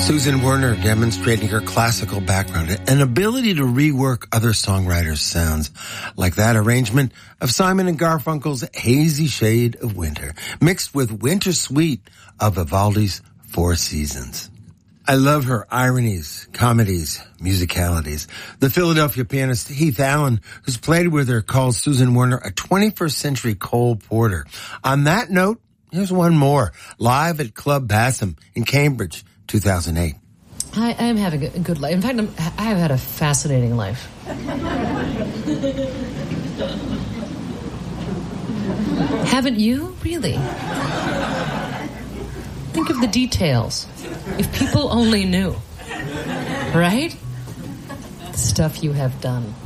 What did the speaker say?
Susan Werner demonstrating her classical background and ability to rework other songwriters' sounds, like that arrangement of Simon and Garfunkel's Hazy Shade of Winter, mixed with Winter Sweet of Vivaldi's Four Seasons. I love her ironies, comedies, musicalities. The Philadelphia pianist Heath Allen, who's played with her, calls Susan Werner a 21st century Cole Porter. On that note, here's one more, live at Club Bassam in Cambridge, 2008. I'm having a good life. In fact, I've had a fascinating life. Haven't you? Really? Think of the details. If people only knew. Right? The stuff you have done.